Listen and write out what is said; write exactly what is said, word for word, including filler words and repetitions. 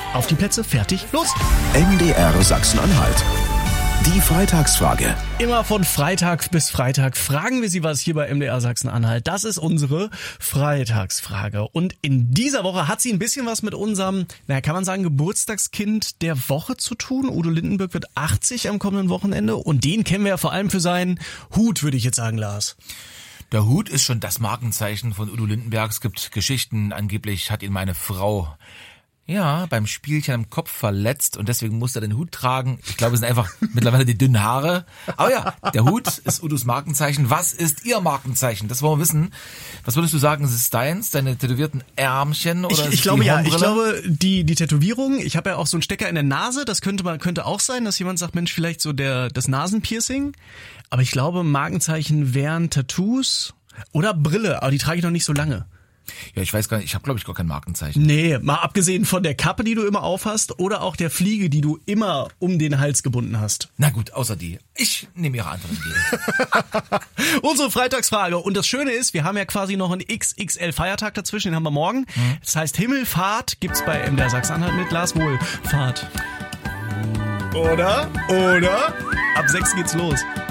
Auf die Plätze, fertig, los! M D R Sachsen-Anhalt. Die Freitagsfrage. Immer von Freitag bis Freitag fragen wir Sie was hier bei M D R Sachsen-Anhalt. Das ist unsere Freitagsfrage. Und in dieser Woche hat sie ein bisschen was mit unserem, naja, kann man sagen, Geburtstagskind der Woche zu tun. Udo Lindenberg wird achtzig am kommenden Wochenende und den kennen wir ja vor allem für seinen Hut, würde ich jetzt sagen, Lars. Der Hut ist schon das Markenzeichen von Udo Lindenberg. Es gibt Geschichten, angeblich hat ihn meine Frau ja beim Spielchen am Kopf verletzt und deswegen musste er den Hut tragen. Ich glaube, es sind einfach mittlerweile die dünnen Haare. Aber ja, der Hut ist Udos Markenzeichen. Was ist Ihr Markenzeichen? Das wollen wir wissen. Was würdest du sagen, ist es deins? Deine tätowierten Ärmchen? Oder Ich, ist ich es glaube die ja, ich Hornbrille? glaube die die Tätowierung, ich habe ja auch so einen Stecker in der Nase, das könnte man könnte auch sein, dass jemand sagt, Mensch, vielleicht so der das Nasenpiercing. Aber ich glaube, Markenzeichen wären Tattoos oder Brille, aber die trage ich noch nicht so lange. Ja, ich weiß gar nicht, ich habe glaube ich gar kein Markenzeichen. Nee, mal abgesehen von der Kappe, die du immer aufhast oder auch der Fliege, die du immer um den Hals gebunden hast. Na gut, außer die. Ich nehme Ihre Antwort entgegen. Unsere Freitagsfrage. Und das Schöne ist, wir haben ja quasi noch einen X X L-Feiertag dazwischen, den haben wir morgen. Mhm. Das heißt, Himmelfahrt gibt's bei M D R Sachsen-Anhalt mit Lars Wohlfahrt. Oder? Oder? Ab sechs geht's los.